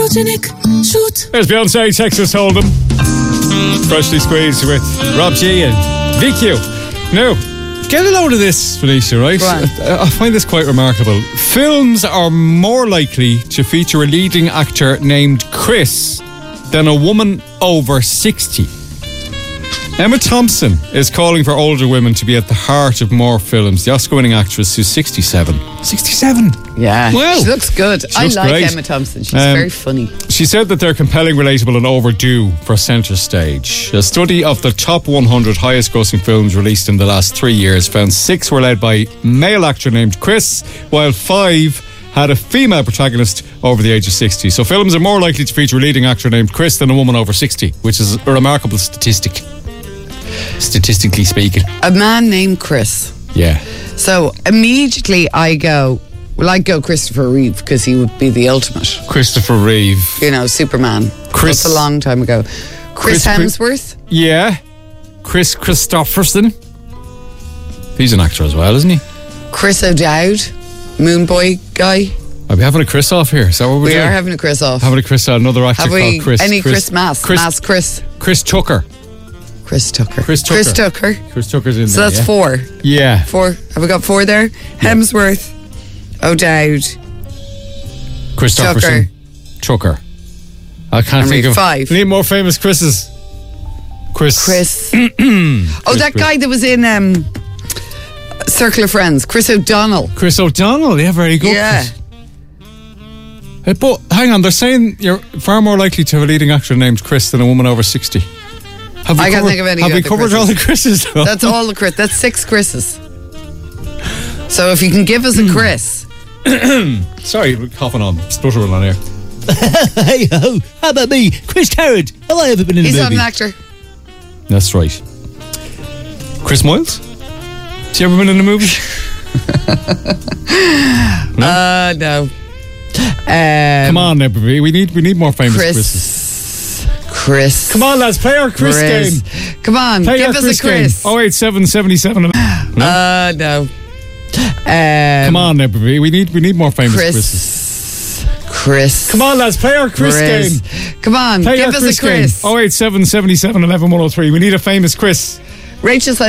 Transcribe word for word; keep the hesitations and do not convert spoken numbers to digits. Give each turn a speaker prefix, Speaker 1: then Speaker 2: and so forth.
Speaker 1: photogenic shoot.
Speaker 2: There's Beyonce, Texas Hold'em. Freshly squeezed with Rob G and V Q. Now, get a load of this, Felicia, right? I, I find this quite remarkable. Films are more likely to feature a leading actor named Chris than a woman over sixty. Emma Thompson is calling for older women to be at the heart of more films. The Oscar-winning actress who's sixty-seven. sixty-seven?
Speaker 3: Yeah.
Speaker 2: Well,
Speaker 3: she looks good.
Speaker 2: She
Speaker 3: I
Speaker 2: looks
Speaker 3: like
Speaker 2: great.
Speaker 3: Emma Thompson. She's
Speaker 2: Um,
Speaker 3: very funny.
Speaker 2: She said that they're compelling, relatable and overdue for centre stage. A study of the top one hundred highest grossing films released in the last three years found six were led by a male actor named Chris, while five had a female protagonist over the age of sixty. So films are more likely to feature a leading actor named Chris than a woman over sixty, which is a remarkable statistic. Statistically speaking.
Speaker 3: A man named Chris.
Speaker 2: Yeah.
Speaker 3: So immediately I go, well, I'd go Christopher Reeve because he would be the ultimate.
Speaker 2: Christopher Reeve.
Speaker 3: You know, Superman.
Speaker 2: Chris.
Speaker 3: That's a long time ago. Chris,
Speaker 2: Chris
Speaker 3: Hemsworth.
Speaker 2: Yeah. Chris Christopherson. He's an actor as well, isn't he?
Speaker 3: Chris O'Dowd. Moon Boy guy.
Speaker 2: Are we having a Chris off here? Is that what we're
Speaker 3: We
Speaker 2: doing?
Speaker 3: are having a Chris off.
Speaker 2: Having a Chris off. Another actor
Speaker 3: Have we
Speaker 2: called Chris.
Speaker 3: any
Speaker 2: Chris,
Speaker 3: Chris Mass?
Speaker 2: Chris,
Speaker 3: Mass Chris.
Speaker 2: Chris Tucker.
Speaker 3: Chris Tucker.
Speaker 2: Chris Tucker.
Speaker 3: Chris Tucker.
Speaker 2: Chris Tucker's in
Speaker 3: So
Speaker 2: there.
Speaker 3: that's
Speaker 2: yeah?
Speaker 3: four.
Speaker 2: Yeah.
Speaker 3: Four. Have we got four there? Hemsworth. O'Dowd.
Speaker 2: Christopherson. Tucker. I can't
Speaker 3: And
Speaker 2: think
Speaker 3: we've
Speaker 2: of
Speaker 3: five.
Speaker 2: We need more famous Chris's. Chris.
Speaker 3: Chris. oh, that guy that was in um, Circle of Friends. Chris O'Donnell.
Speaker 2: Chris O'Donnell. Yeah, very good.
Speaker 3: Yeah.
Speaker 2: Hey, but hang on, they're saying you're far more likely to have a leading actor named Chris than a woman over sixty. Have we
Speaker 3: I can't
Speaker 2: covered,
Speaker 3: think of any
Speaker 2: Have we
Speaker 3: other
Speaker 2: covered
Speaker 3: Chris's.
Speaker 2: all the Chris's? Though?
Speaker 3: That's all the Chris. That's six Chris's. So if you can give us a Chris.
Speaker 2: Sorry, we're coughing on, stuttering on here.
Speaker 4: Hey ho, how about me? Chris Tarrant. Have I ever been in
Speaker 3: He's
Speaker 4: a
Speaker 3: not
Speaker 4: movie?
Speaker 3: an actor.
Speaker 2: That's right. Chris Moyles? Has he ever been in a movie?
Speaker 3: No? Uh, no. Um,
Speaker 2: Come on, everybody. We need we need more famous
Speaker 3: Chris.
Speaker 2: Chris's.
Speaker 3: Chris.
Speaker 2: Come on, lads. Play our Chris,
Speaker 3: Chris.
Speaker 2: game.
Speaker 3: Come on,
Speaker 2: Play
Speaker 3: give
Speaker 2: our
Speaker 3: us
Speaker 2: Chris
Speaker 3: a Chris.
Speaker 2: game. oh eight seven seventy-seven No?
Speaker 3: Uh, no. Um,
Speaker 2: Come on, everybody. We need we need more famous
Speaker 3: Chris.
Speaker 2: Chris's.
Speaker 3: Chris.
Speaker 2: Come on, lads. Play our Chris,
Speaker 3: Chris.
Speaker 2: game.
Speaker 3: Come on,
Speaker 2: Play
Speaker 3: give
Speaker 2: our
Speaker 3: us
Speaker 2: Chris
Speaker 3: a Chris.
Speaker 2: Game. oh eight seven seventy-seven eleven one oh three We need a famous Chris.
Speaker 3: Rachel said